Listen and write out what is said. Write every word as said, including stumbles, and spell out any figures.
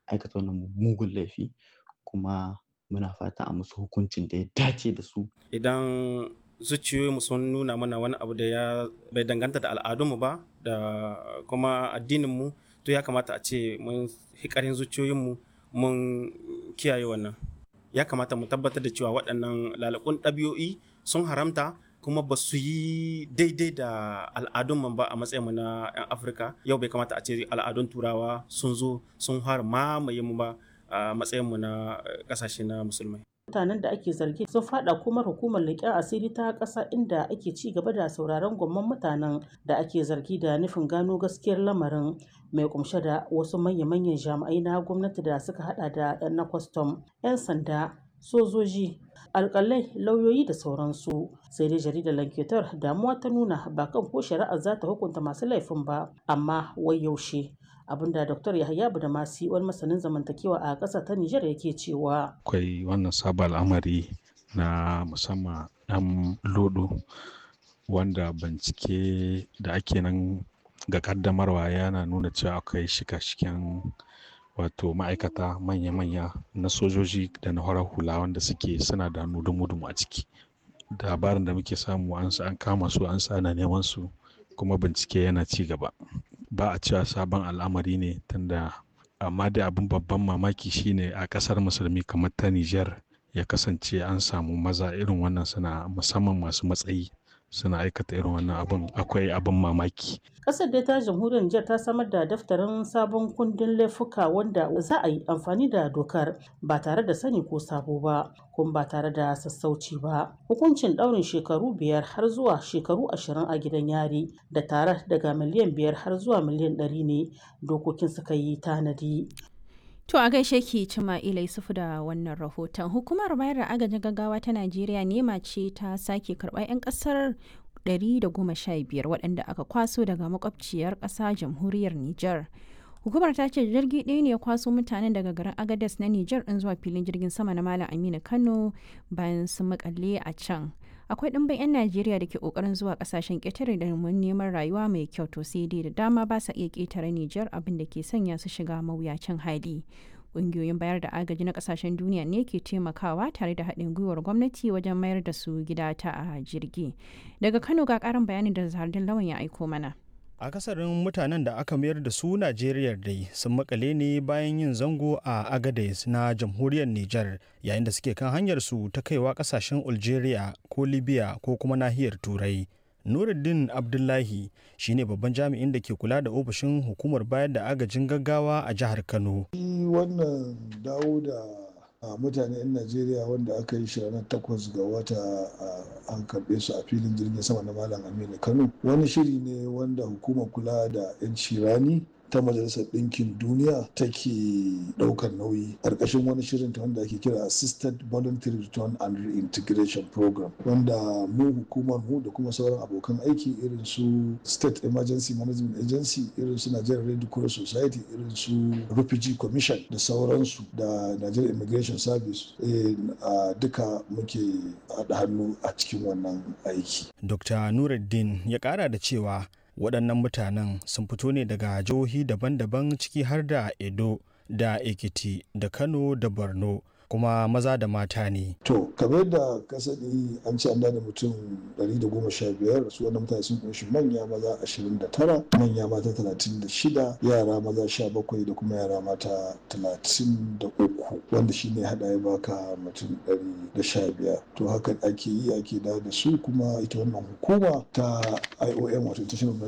aikata wannan mugun laifi, kuma muna fata a musu hukuncin da ya dace da su. Idan zuciyoyinmu sun nuna mana wani abu da ya bai danganta da al'adunmu ba da kuma addininmu, to ya kamata a ce mun hikarin zuciyoyinmu mun kiyaye wannan. Ya kamata mu tabbatar da cewa waɗannan lalakun ɗabi'o'i sun haramta kuma ba su yi daidai da al'adunmu ba a matsayinmu na 'yan Afirka. Yau bai kamata a ce al'adun Turawa sun zo sun fara mamaye mu ba a matsayinmu na ƙasashe na musulmai. Mutanen da ake zargi sun fada kuma hukumar leƙen asiri ta ƙasa, inda ake ci gaba da sauraron gwamman mutanen da ake zargi da nufin gano gaskiyar lamarin, mai kumshe da wasu manya-manyan jami'ai na gwamnati da suka hada da 'yan na kwastam, 'yan sanda, sojoji, alƙalai, lauyoyi da sauransu. Sai dai jaridar Lanketer damuwa ta nuna ba kan ko shari'ar za ta hukunta masu laifin ba, amma wai yaushe. Abinda Dr. Yahaya Badamasi, wani masanin zamantakewa a ƙasar ta Nijar, yake cewa akwai wannan sabon al'amari na musamman ɗan lodo wanda bincike da ake nan ga kaddamarwa yana nuna cewa akwai shika-shiken wato ma'aikata manya-manya na sojoji da na farar hula wanda suke suna da dumu-dumu a ciki. Labarin da muke samu an an kama su, an sa ana neman su, kuma bincike yana ci gaba. Ba a cewa sabon al'amari ne tunda, amma dai abin babban mamaki shine a kasar musulmi kamar ta Nijar ya kasance an samu maza irin wannan suna, musamman masu matsayi, suna aikata irin wannan abin. Akwai abin mamaki. Ƙasar dai ta jamhuriyar Nijar ta samar da daftarin sabon kundin laifuka wanda za a yi amfani da dokar ba tare da sani ko sabo ba, kuma ba tare da sassauci ba. Hukuncin ɗaurin shekaru biyar har zuwa shekaru ashirin a gidan yari da tare daga miliyan biyar har zuwa miliyan ɗari ne dokokin suka yi tanadi. To a gaishe ki Cima'ila Yusufu da wannan rahoton. Hukumar bayar da agajin gaggawa ta Najeriya NEMA ce ta sake karɓar 'yan ƙasar ɗari da goma sha biyar waɗanda aka kwaso daga makwabciyar ƙasa jamhuriyar Nijar. Hukumar ta ce jirgi ɗaya ne ya kwaso mutanen daga garin Agadez na Nijar ɗin zuwa filin jirgin sama na Malam Aminu Kano bayan sun makalle a can. Akwai ɗimbin 'yan Najeriya da ke ƙoƙarin zuwa ƙasashen ƙetare da neman rayuwa mai kyau, to sai dai da dama ba sa iya ƙetare Nijar, abin da ke sanya su shiga mawuyacin hali. Ƙungiyoyin bayar da agaji na ƙasashen duniya ne ke taimakawa tare da haɗin gwiwar gwamnati wajen mayar da su gida ta a jirgi. Daga Kano ga ƙarin bayani da Zahardin Lawan ya aiko mana. Akasarin mutanen da aka mayar da su Najeriya dai sun makale ne bayan yin zango a Agadez na jamhuriyar Nijar, yayin da suke kan hanyar su ta kaiwa kasashen Algeria ko Libya ko kuma nahiyar Turai. Nuruddin Abdullahi shine babban jami'in da ke kula da ofishin hukumar bayar da agajin gaggawa a jihar Kano. Wannan dawo da a mutane 'yan Najeriya wanda aka yi shi ranar takwas ga wata an karɓe su a filin jirgin sama na Malam Aminu Kano, wani shiri ne wanda hukumar kula da 'yanci rani ta Majalisar Ɗinkin Duniya take ɗaukar nauyi ƙarƙashin wani shirin ta wanda ake kira Assisted Voluntary Return and Reintegration Program, wanda mu hukumar mu da kuma sauran abokan aiki irin su State Emergency Management Agency, irin su Nigerian Red Cross Society, irin su Refugee Commission da sauransu da Nigerian Immigration Service a duka muke haɗa hannu a cikin wannan aiki. Dokta Nuruddin ya ƙara da cewa waɗannan mutanen sun fito ne daga jihohi daban-daban ciki har da Edo da Ekiti da Kano da Borno, kuma maza da mata ne. To, kamar da ka sani an ce an da mutum ɗari da goma sha biyar, su wannan mutane sun kunshi manya maza ashirin da tara, manya mata talatin da shida, yara maza sha bakwai da kuma yara mata talatin da uku, wanda shi ne haɗa ya baka mutum ɗari da sha biyar. To hakan ake yi ake da da su, kuma ita wannan hukuma ta I O M wato International